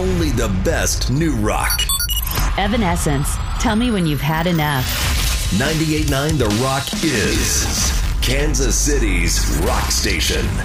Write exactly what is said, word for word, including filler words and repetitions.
only the best new rock. Evanescence. Tell me when you've had enough. ninety-eight point nine The Rock is Kansas City's rock station.